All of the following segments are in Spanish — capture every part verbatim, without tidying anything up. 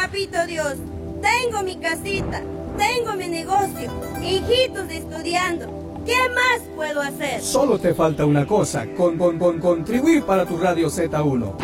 papito Dios, tengo mi casita, tengo mi negocio, hijitos estudiando. ¿Qué más puedo hacer? Solo te falta una cosa, con, con, con contribuir para tu Radio Z uno.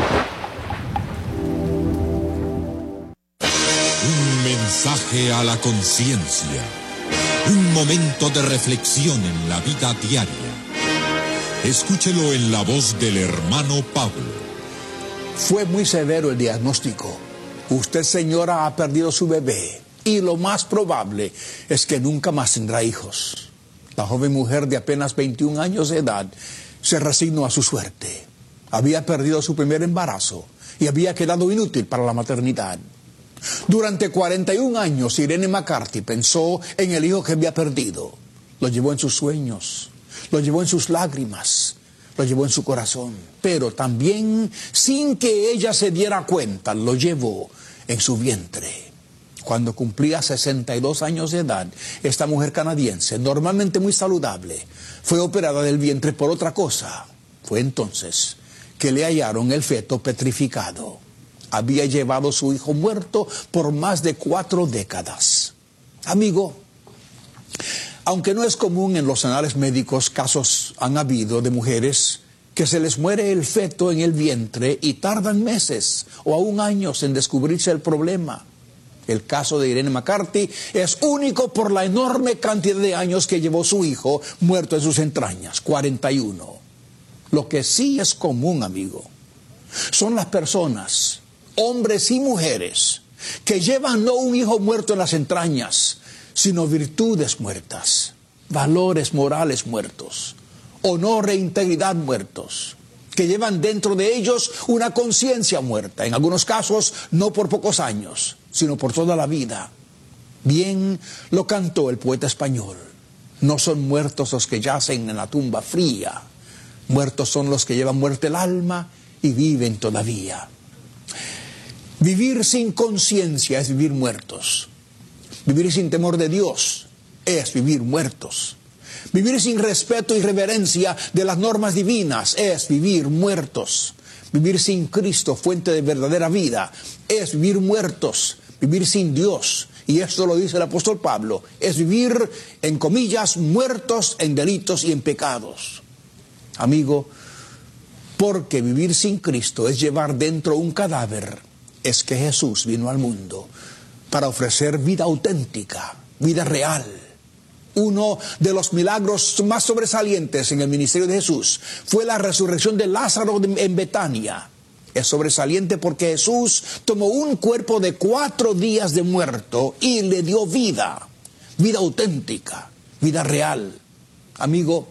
Un mensaje a la conciencia. Un momento de reflexión en la vida diaria. Escúchelo en la voz del hermano Pablo. Fue muy severo el diagnóstico. Usted, señora, ha perdido su bebé y lo más probable es que nunca más tendrá hijos. La joven mujer de apenas veintiún años de edad se resignó a su suerte. Había perdido su primer embarazo y había quedado inútil para la maternidad. Durante cuarenta y un años, Irene McCarthy pensó en el hijo que había perdido. Lo llevó en sus sueños, lo llevó en sus lágrimas, lo llevó en su corazón. Pero también, sin que ella se diera cuenta, lo llevó en su vientre. Cuando cumplía sesenta y dos años de edad, esta mujer canadiense, normalmente muy saludable, fue operada del vientre por otra cosa. Fue entonces que le hallaron el feto petrificado. Había llevado su hijo muerto por más de cuatro décadas. Amigo, aunque no es común en los anales médicos, casos han habido de mujeres que se les muere el feto en el vientre y tardan meses o aún años en descubrirse el problema. El caso de Irene McCarthy es único por la enorme cantidad de años que llevó su hijo muerto en sus entrañas, cuarenta y uno. Lo que sí es común, amigo, son las personas, hombres y mujeres, que llevan no un hijo muerto en las entrañas, sino virtudes muertas, valores morales muertos, honor e integridad muertos, que llevan dentro de ellos una conciencia muerta, en algunos casos no por pocos años, sino por toda la vida. Bien lo cantó el poeta español: no son muertos los que yacen en la tumba fría, muertos son los que llevan muerte el alma y viven todavía. Vivir sin conciencia es vivir muertos. Vivir sin temor de Dios es vivir muertos. Vivir sin respeto y reverencia de las normas divinas es vivir muertos. Vivir sin Cristo, fuente de verdadera vida, es vivir muertos. Vivir sin Dios, y esto lo dice el apóstol Pablo, es vivir, en comillas, muertos en delitos y en pecados. Amigo, porque vivir sin Cristo es llevar dentro un cadáver, es que Jesús vino al mundo para ofrecer vida auténtica, vida real. Uno de los milagros más sobresalientes en el ministerio de Jesús fue la resurrección de Lázaro en Betania. Es sobresaliente porque Jesús tomó un cuerpo de cuatro días de muerto y le dio vida, vida auténtica, vida real. Amigo,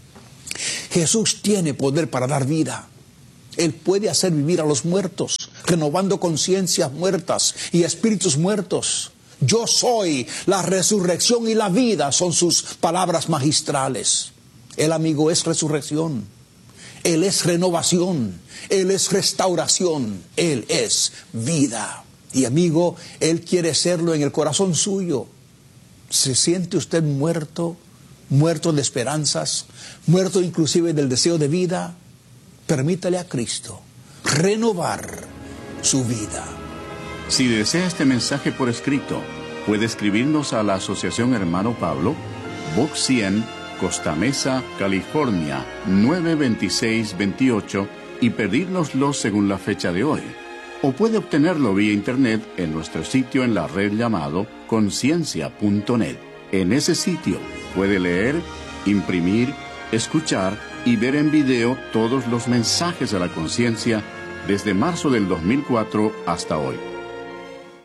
Jesús tiene poder para dar vida. Él puede hacer vivir a los muertos, renovando conciencias muertas y espíritus muertos. Yo soy la resurrección y la vida, son sus palabras magistrales. El amigo es resurrección, Él es renovación, Él es restauración, Él es vida. Y amigo, Él quiere serlo en el corazón suyo. ¿Se siente usted muerto, muerto de esperanzas, muerto inclusive del deseo de vida? Permítale a Cristo renovar su vida. Si desea este mensaje por escrito, puede escribirnos a la Asociación Hermano Pablo, Box cien, Costa Mesa, California, nueve veintiséis veintiocho, y pedírnoslo según la fecha de hoy. O puede obtenerlo vía internet en nuestro sitio en la red llamado conciencia punto net. En ese sitio puede leer, imprimir, escuchar y ver en video todos los mensajes de la conciencia desde marzo del dos mil cuatro hasta hoy.